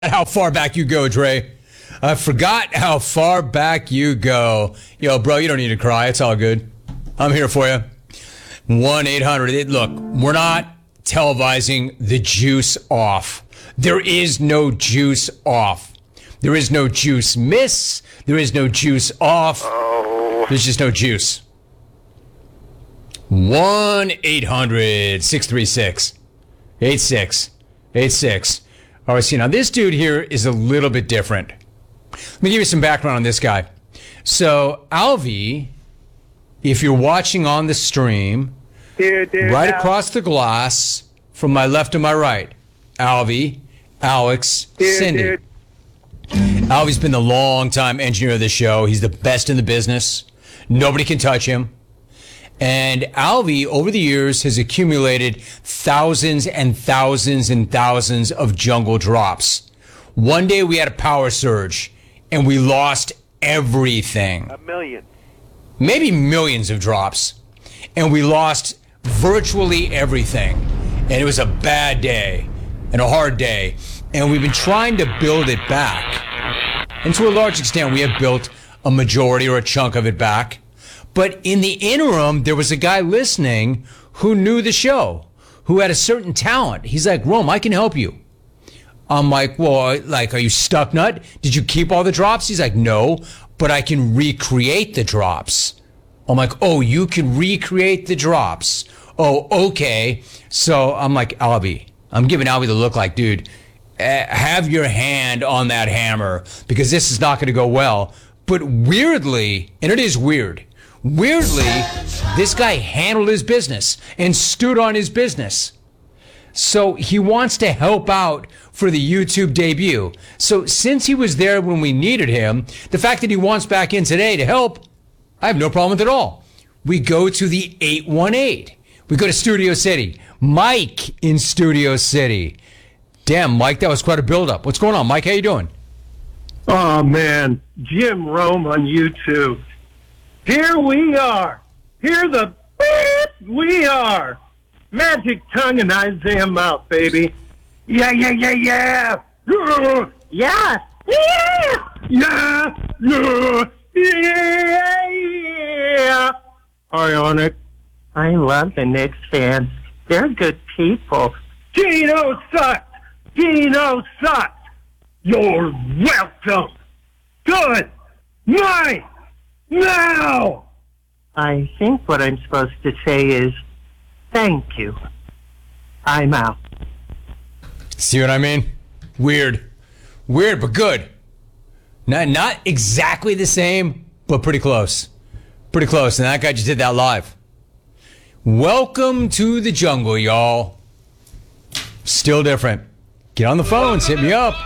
How far back you go, Dre. I forgot how far back you go. Yo, bro, you don't need to cry. It's all good. I'm here for you. 1-800. Look, we're not televising the juice off. There is no juice off. There is no juice miss. There is no juice off. Oh. There's just no juice. 1-800-636-8686. All right, see, now this dude here is a little bit different. Let me give you some background on this guy. So, Alvy, if you're watching on the stream, right across the glass from my left to my right, Alvy, Alex, Cindy. Alvy's been the long-time engineer of the show. He's the best in the business. Nobody can touch him. And Alvy, over the years, has accumulated thousands and thousands and thousands of jungle drops. One day we had a power surge, and we lost everything. A million. Maybe millions of drops. And we lost virtually everything. And it was a bad day and a hard day. And we've been trying to build it back. And to a large extent, we have built a majority or a chunk of it back. But in the interim, there was a guy listening who knew the show, who had a certain talent. He's like, Rome, I can help you. I'm like, well, like, are you stuck nut? Did you keep all the drops? He's like, no, but I can recreate the drops. I'm like, oh, you can recreate the drops. Oh, okay. So I'm like, Alvy, I'm giving Alvy the look like, dude, have your hand on that hammer because this is not going to go well. But weirdly, and it is weird, weirdly, this guy handled his business and stood on his business. So he wants to help out for the YouTube debut. So since he was there when we needed him, the fact that he wants back in today to help, I have no problem with it at all. We go to the 818. We go to Studio City. Mike in Studio City. Damn, Mike, that was quite a buildup. What's going on, Mike? How you doing? Oh, man. Jim Rome on YouTube. Here we are. Here the we are. Magic tongue and Isaiah mouth, baby. Yeah, yeah, yeah, yeah. Yeah. Yeah. Yeah. Yeah. Yeah. Ionic. I love the Knicks fans. They're good people. Gino sucks. Gino sucks. You're welcome. Good night. Now! I think what I'm supposed to say is, thank you. I'm out. See what I mean? Weird. Weird, but good. Not exactly the same, but pretty close. Pretty close, and that guy just did that live. Welcome to the jungle, y'all. Still different. Get on the phones, hit me up.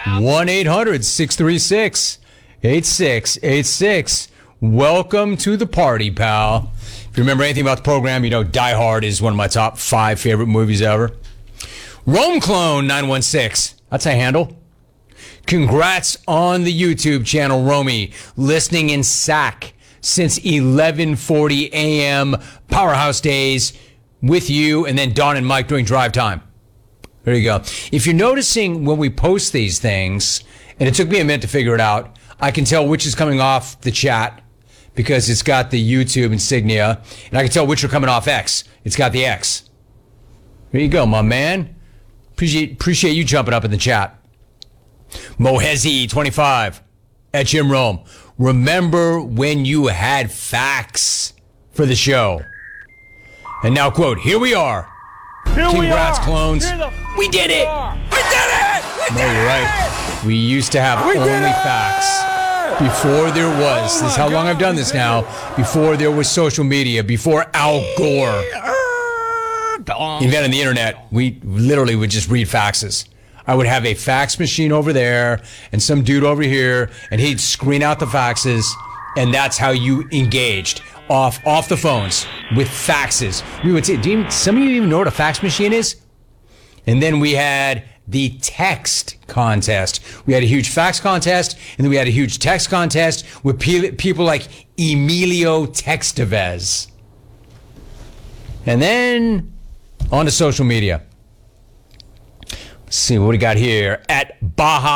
1-800-636-8686. Welcome to the party, pal. If you remember anything about the program, you know Die Hard is one of my top 5 favorite movies ever. Rome Clone 916. That's a handle. Congrats on the YouTube channel, Romy. Listening in SAC since 11:40 a.m. Powerhouse Days with you and then Don and Mike during drive time. There you go. If you're noticing when we post these things, and it took me a minute to figure it out, I can tell which is coming off the chat because it's got the YouTube insignia, and I can tell which are coming off X. It's got the X. There you go, my man. Appreciate you jumping up in the chat. Mohezi 25 at Jim Rome. Remember when you had facts for the show? And now, quote, here we are. Congrats, clones. We did it! We did it! No, you're right. We used to have only facts. Before there was, this is how long I've done this now, before there was social media, before Al Gore invented the internet, we literally would just read faxes. I would have a fax machine over there and some dude over here, and he'd screen out the faxes, and that's how you engaged off the phones with faxes. We would say, some of you even know what a fax machine is? And then we had the text contest. We had a huge fax contest, and then we had a huge text contest with people like Emilio Textevez. And then on to social media. see what we got here at Baja